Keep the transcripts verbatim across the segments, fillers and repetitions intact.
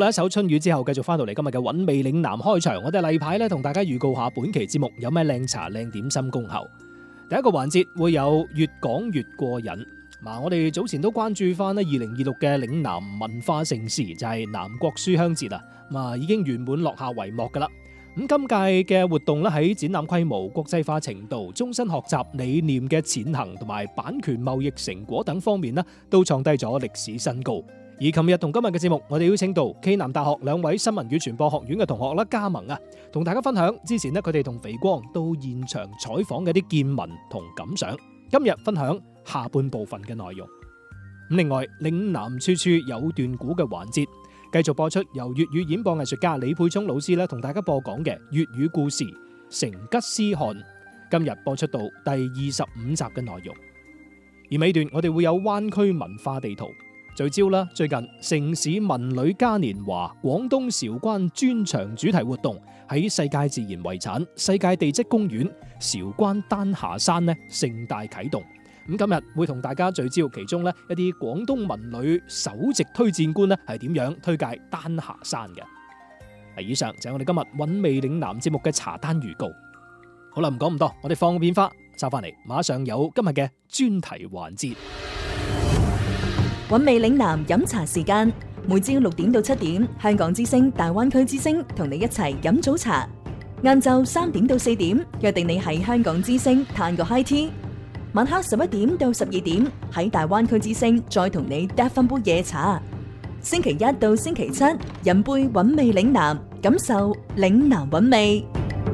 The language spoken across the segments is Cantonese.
啦，一首春雨之後，繼續翻到嚟今日嘅韻味嶺南開場。我哋例牌咧，同大家預告下本期節目有咩靚茶靚點心恭候。第一個環節會有越講越過癮。嗱，我哋早前都關注翻咧二零二六嘅嶺南文化盛事，就係南國書香節啊，咁啊已經圓滿落下帷幕噶啦。咁今屆嘅活動咧喺展覽規模、國際化程度、終身學習理念嘅踐行同埋版權貿易成果等方面咧，都創低咗歷史新高。而琴日同今日嘅節目，我哋邀請到暨南大學兩位新聞與傳播學院嘅同學啦，加盟啊，同大家分享之前咧佢哋同肥光到現場採訪嘅啲見聞同感想。今日分享下半部分嘅內容。咁另外，嶺南處處有段古嘅環節，繼續播出由粵語演播藝術家李沛聰老師咧同大家播講嘅粵語故事《成吉思汗》，今日播出到第二十五集嘅內容。而尾段我哋會有灣區文化地圖。聚焦啦！最近城市文旅嘉年華廣東韶關專場主題活動喺世界自然遺產世界地質公園韶關丹霞山呢盛大啟動。咁今日會同大家聚焦其中呢一啲廣東文旅首席推薦官呢係點樣推介丹霞山嘅。嗱，以上就係我哋今日韻味嶺南節目嘅茶單預告。好啦，唔講咁多，我哋放個片花，收翻嚟，馬上有今日嘅專題環節。 韻味嶺南飲茶時間，每朝六點到七點，香港之聲、大灣區之聲同你一齊飲早茶。晏晝三點到四點，約定你喺香港之聲嘆個 high tea。晚黑十一點到十二點，喺大灣區之聲再同你嗒翻杯夜茶。星期一到星期七，飲杯韻味嶺南，感受嶺南韻味。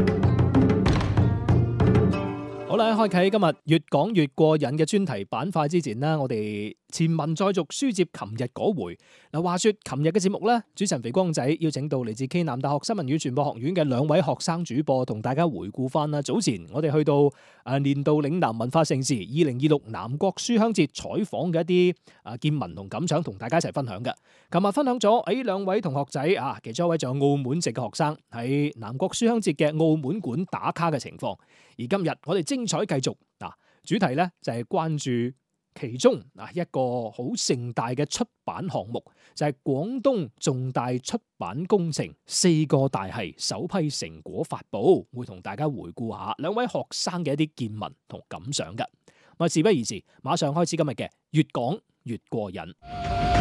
好啦，開啟今日越講越過癮嘅專題板塊之前呢，我哋前文再續，書接琴日嗰回。嗱，話說琴日嘅節目咧，主持人肥光仔邀請到嚟自暨南大學新聞與傳播學院嘅兩位學生主播，同大家回顧翻啦。早前我哋去到誒年度嶺南文化盛事二零二六南國書香節採訪嘅一啲誒見聞同感想，同大家一齊分享嘅。琴日分享咗誒兩位同學仔啊，其中一位仲有澳門籍嘅學生喺南國書香節嘅澳門館打卡嘅情況。而今日我哋精彩繼續，嗱，主題咧就係關注其中嗱一個好盛大嘅出版項目，就係廣東重大出版工程四個大系首批成果發布，會同大家回顧下兩位學生嘅一啲見聞同感想嘅。咁啊，事不宜遲，馬上開始今日嘅越講越過癮。